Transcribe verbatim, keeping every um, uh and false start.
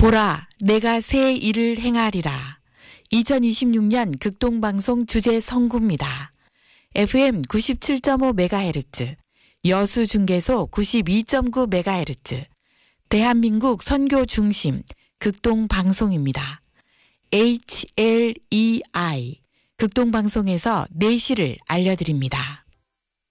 보라, 내가 새 일을 행하리라. 이천이십육 년 극동방송 주제 선구입니다. 에프엠 구십칠 점 오 메가헤르츠, 여수중계소 구십이 점 구 메가헤르츠, 대한민국 선교 중심 극동방송입니다. 에이치 엘 이 아이, 극동방송에서 내시를 알려드립니다.